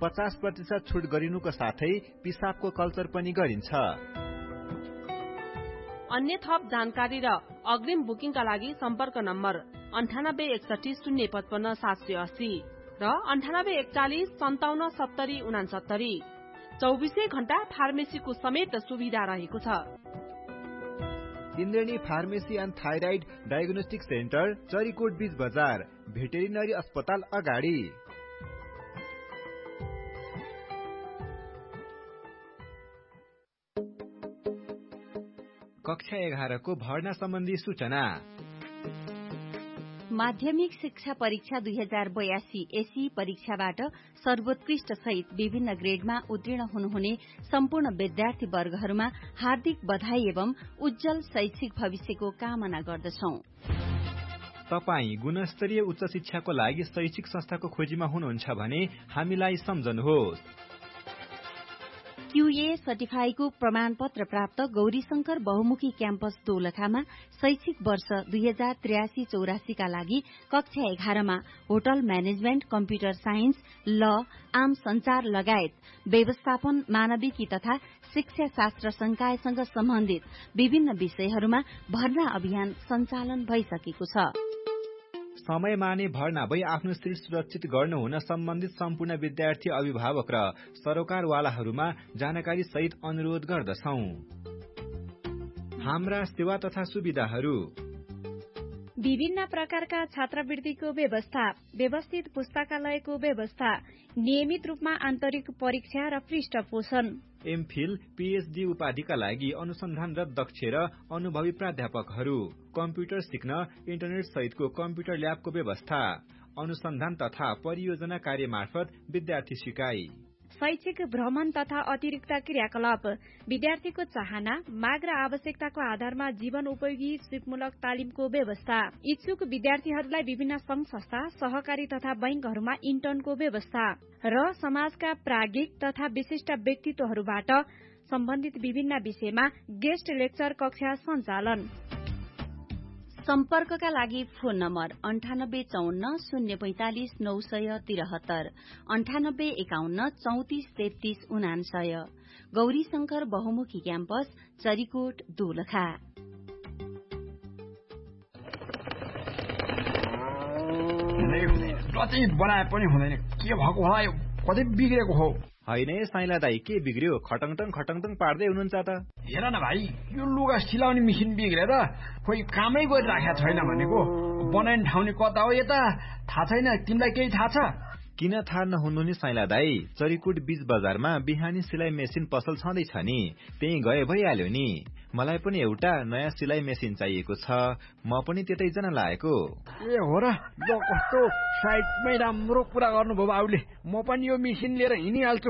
50% छुट गरिनुको साथै पिसाबको कल्चर पनि गरिन्छ। अन्य थप जानकारी र अग्रिम बुकिङका लागि सम्पर्क नम्बर 9861 055 780 र 9841 57 70 69। 24 घण्टा फार्मेसीको समेत सुविधा रहेको छ। इन्द्रेणी pharmacy and thyroid diagnostic centre, Charikot बीच बजार, भेटेरिनरी अस्पताल अगाडि। कक्षा 11 को भर्ना सम्बन्धी सूचना। माध्यमिक शिक्षा परीक्षा 2082 एसी परीक्षाबाट सर्वोत्कृष्ट सहित विभिन्न ग्रेडमा उत्तीर्ण हुनुहुने सम्पूर्ण विद्यार्थी वर्गहरूमा हार्दिक बधाई एवं उज्जवल शैक्षिक भविष्यको कामना गर्दछौं। तपाई गुणस्तरीय उच्च शिक्षाको लागि शैक्षिक संस्थाको खोजीमा हुनुहुन्छ भने हामीलाई सम्झनुहोस्। क्यूए सर्टिफाईको प्रमाणपत्र प्राप्त गौरीशंकर बहुमुखी क्याम्पस दोलखामा शैक्षिक वर्ष 2083-84 का लागि कक्षा 11 मा होटल म्यानेजमेन्ट, कम्प्युटर साइन्स, ल, आम संचार लगायत व्यवस्थापन, मानविकी तथा शिक्षा शास्त्र संकायसँग सम्बन्धित विभिन्न विषयहरूमा भर्ना अभियान सञ्चालन भइसकेको छ। समयमा नै भर्ना भई आफ्नो सिट सुरक्षित गर्नु हुन सम्बन्धित सम्पूर्ण विद्यार्थी, अभिभावक र सरोकारवालाहरूमा जानकारी सहित अनुरोध गर्दछौं। हाम्रा सेवा तथा सुविधाहरू: विभिन्न प्रकारका छात्रवृत्तिको व्यवस्था, व्यवस्थित पुस्तकालयको व्यवस्था, नियमित रूपमा आन्तरिक परीक्षा र पृष्ठपोषण, एमफिल, पीएचडी उपाधिका लागि अनुसन्धानरत दक्ष र अनुभवी प्राध्यापकहरू, कम्प्युटर सिक्न इन्टरनेट सहितको कम्प्युटर ल्याबको व्यवस्था, अनुसन्धान तथा परियोजना कार्य मार्फत विद्यार्थी सिकाइ, शैक्षिक भ्रमण तथा अतिरिक्त क्रियाकलाप, विद्यार्थीको चाहना, माग र आवश्यकताको आधारमा जीवन उपयोगी सिपमूलक तालिमको व्यवस्था, इच्छुक विद्यार्थीहरूलाई विभिन्न संघ संस्था, सहकारी तथा बैंकहरूमा इन्टर्नको व्यवस्था र समाजका प्राज्ञिक तथा विशिष्ट व्यक्तित्वहरूबाट सम्बन्धित विभिन्न विषयमा गेस्ट लेक्चर कक्षा सञ्चालन। सम्पर्कका लागि फोन नम्बर 9854 045 973, 9851 34 33 99। गौरीशंकर बहुमुखी क्याम्पस, चरीकोट, दोलखा। बनाए पनि हुँदैन, के भएको होला, यो कतै बिग्रेको हो। होइन साइला दाई, के बिग्रियो? खटङटङ खटङटङ पार्दै हुनुहुन्छ त। हेर न भाइ, यो लुगा सिलाउने मेसिन बिग्रेर खोइ कामै गरिराखेको छैन भनेको। बनाउने ठाउँ कता हो यता थाहा छैन, तिमीलाई केही थाहा छ? किन थाहा नहुनु नि साइला दाई, चरीकोट बीच बजारमा बिहानी सिलाइ मेसिन पसल छँदैछ नि, त्यही गए भइहाल्यो नि। मलाई पनि एउटा नयाँ सिलाइ मेसिन चाहिएको छ, म पनि त्यतै जान लागेको। ए हो र, ल कस्तो साइडमै राम्रो कुरा गर्नुभयो बाबुले, म पनि यो मेसिन लिएर हिँडिहाल्छु।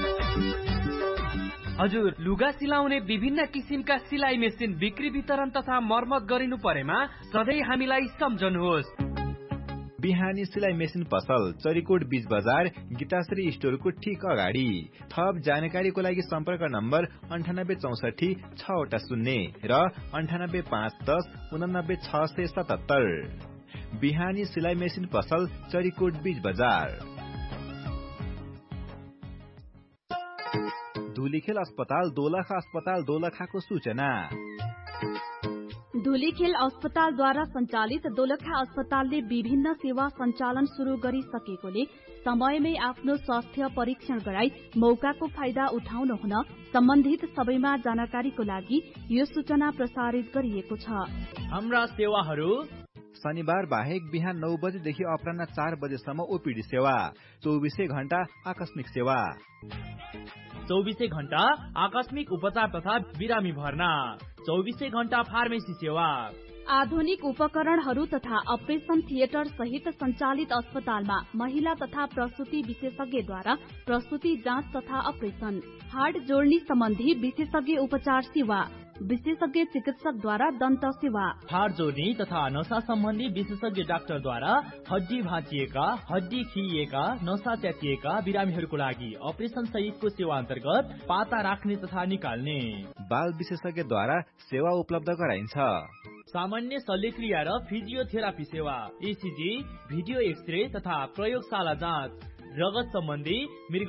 हजुर, लुगा सिलाउने विभिन्न किसिमका सिलाइ मेसिन बिक्री वितरण तथा मर्मत गरिनु परेमा सधैँ हामीलाई सम्झनुहोस्। बिहानी सिलाइ मेसिन पसल, चरीकोट बीच बजार, गीताश्री स्टोरको ठीक अगाडि। थप जानकारीको लागि सम्पर्क नम्बर 9864 680 र 9851 89 677। बिहानी सिलाइ मेसिन पसल, चरीकोट बीच बजार। धुलीखेल अस्पताल, दोलखा अस्पताल, दोलखाको सूचना। धुलीखेल अस्पतालद्वारा सञ्चालित दोलखा अस्पतालले विभिन्न सेवा सञ्चालन शुरू गरिसकेकोले समयमै आफ्नो स्वास्थ्य परीक्षण गराई मौकाको फाइदा उठाउनु हुन सम्बन्धित सबैमा जानकारीको लागि यो सूचना प्रसारित गरिएको छ। हाम्रा सेवाहरू: शनिबार बाहेक बिहान 9 बजेदेखि अपराह्न 4 बजेसम्म ओपीडी सेवा, 24 घण्टा आकस्मिक सेवा, 24 घण्टा आकस्मिक उपचार तथा बिरामी भर्ना, 24 घण्टा फार्मेसी सेवा। आधुनिक उपकरणहरू तथा अपरेशन थिएटर सहित सञ्चालित अस्पतालमा महिला तथा प्रसुति विशेषज्ञद्वारा प्रसुति जाँच तथा अपरेशन, हाड जोड्नी सम्बन्धी विशेषज्ञ उपचार सेवा, विशेषज्ञ चिकित्सकद्वारा दन्त सेवा, हाड जोड्नी तथा नसा सम्बन्धी विशेषज्ञ डाक्टरद्वारा हड्डी भाँचिएका, हड्डी खिइएका, नसा च्यातिएका बिरामीहरूको लागि अपरेशन सहितको सेवा अन्तर्गत पाता राख्ने तथा निकाल्ने, बाल विशेषज्ञद्वारा सेवा उपलब्ध गराइन्छ। सामान्य शल्यक्रिया र फिजियोथेरापी सेवा, ECG, भिडियो एक्सरे तथा प्रयोगशाला जाँच, रगत सम्बन्धी